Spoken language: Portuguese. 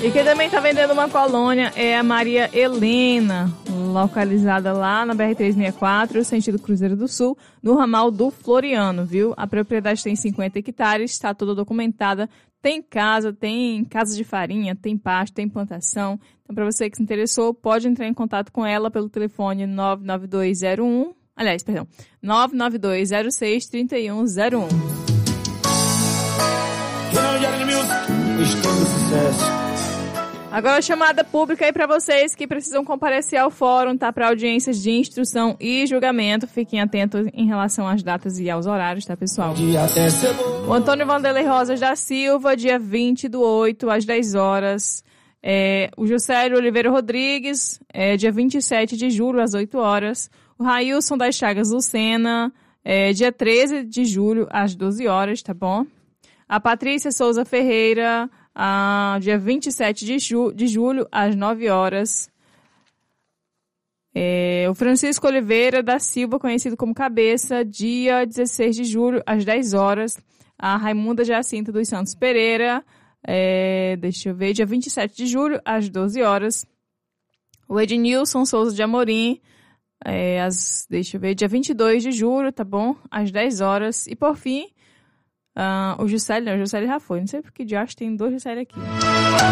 E quem também está vendendo uma colônia é a Maria Helena, localizada lá na BR-364, sentido Cruzeiro do Sul, no ramal do Floriano, viu? A propriedade tem 50 hectares, está toda documentada, tem casa de farinha, tem pasto, tem plantação. Então, para você que se interessou, pode entrar em contato com ela pelo telefone 99206-3101. Agora, chamada pública aí para vocês que precisam comparecer ao fórum, tá? Para audiências de instrução e julgamento. Fiquem atentos em relação às datas e aos horários, tá, pessoal? O Antônio Vanderlei Rosas da Silva, dia 20/8, às 10 horas. O Juscelio Oliveira Rodrigues, dia 27 de julho, às 8 horas. O Railson das Chagas Lucena, dia 13 de julho, às 12 horas, tá bom? A Patrícia Souza Ferreira, dia 27 de julho, às 9 horas. O Francisco Oliveira da Silva, conhecido como Cabeça, dia 16 de julho, às 10 horas. A Raimunda Jacinta dos Santos Pereira, dia 27 de julho, às 12 horas. O Ednilson Souza de Amorim, dia 22 de julho, tá bom? Às 10 horas. E por fim, o Juscelio já foi. Não sei porque de acho tem 2 Juscelio aqui.